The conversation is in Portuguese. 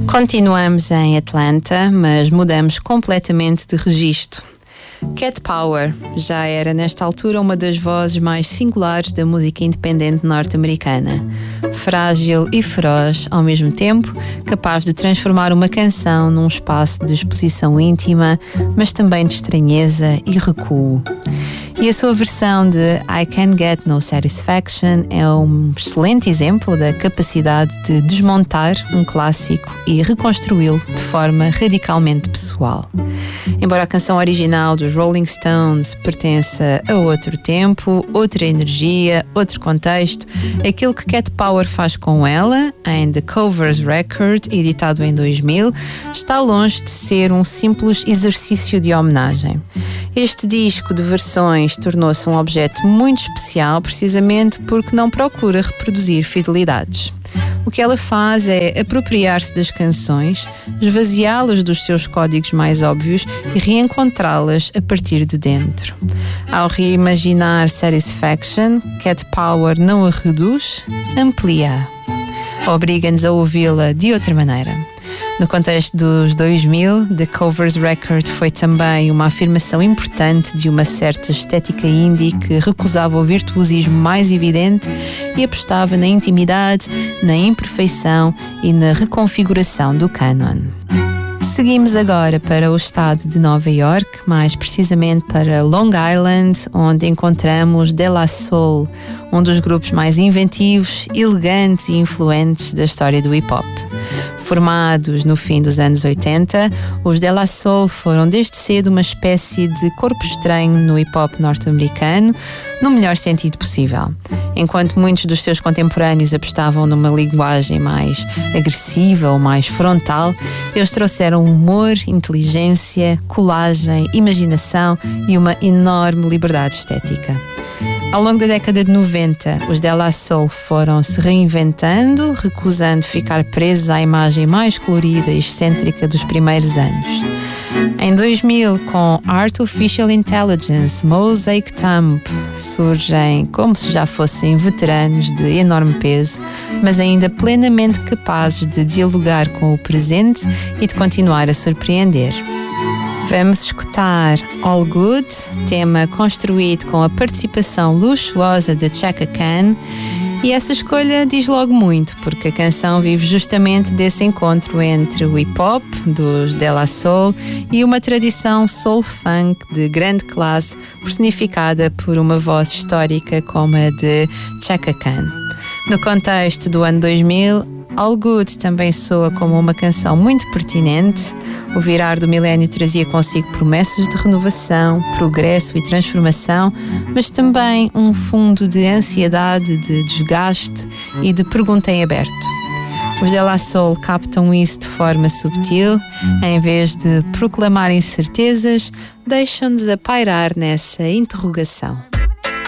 Continuamos em Atlanta, mas mudamos completamente de registro. Cat Power já era nesta altura uma das vozes mais singulares da música independente norte-americana. Frágil e feroz ao mesmo tempo, capaz de transformar uma canção num espaço de exposição íntima, mas também de estranheza e recuo. E a sua versão de I Can't Get No Satisfaction é um excelente exemplo da capacidade de desmontar um clássico e reconstruí-lo de forma radicalmente pessoal. Embora a canção original dos Rolling Stones pertença a outro tempo, outra energia, outro contexto, aquilo que Cat Power faz com ela, em The Covers Record, editado em 2000, está longe de ser um simples exercício de homenagem. Este disco de versões tornou-se um objeto muito especial precisamente porque não procura reproduzir fidelidades. O que ela faz é apropriar-se das canções, esvaziá-las dos seus códigos mais óbvios e reencontrá-las a partir de dentro. Ao reimaginar Satisfaction, Cat Power não a reduz, amplia-a. Obriga-nos a ouvi-la de outra maneira. No contexto dos 2000, The Covers Record foi também uma afirmação importante de uma certa estética indie que recusava o virtuosismo mais evidente e apostava na intimidade, na imperfeição e na reconfiguração do cânon. Seguimos agora para o estado de Nova York, mais precisamente para Long Island, onde encontramos De La Soul, um dos grupos mais inventivos, elegantes e influentes da história do hip-hop. Formados no fim dos anos 80, os De La Soul foram desde cedo uma espécie de corpo estranho no hip-hop norte-americano, no melhor sentido possível. Enquanto muitos dos seus contemporâneos apostavam numa linguagem mais agressiva ou mais frontal, eles trouxeram humor, inteligência, colagem, imaginação e uma enorme liberdade estética. Ao longo da década de 90, os De La Soul foram se reinventando, recusando ficar presos à imagem mais colorida e excêntrica dos primeiros anos. Em 2000, com Artificial Intelligence, Mosaic Thumb, surgem como se já fossem veteranos de enorme peso, mas ainda plenamente capazes de dialogar com o presente e de continuar a surpreender. Vamos escutar All Good, tema construído com a participação luxuosa de Chaka Khan, e essa escolha diz logo muito, porque a canção vive justamente desse encontro entre o hip-hop dos De La Soul e uma tradição soul-funk de grande classe, personificada por uma voz histórica como a de Chaka Khan. No contexto do ano 2000, All Good também soa como uma canção muito pertinente. O virar do milénio trazia consigo promessas de renovação, progresso e transformação, mas também um fundo de ansiedade, de desgaste e de pergunta em aberto. Os De La Soul captam isso de forma subtil, em vez de proclamar incertezas, deixam-nos a pairar nessa interrogação.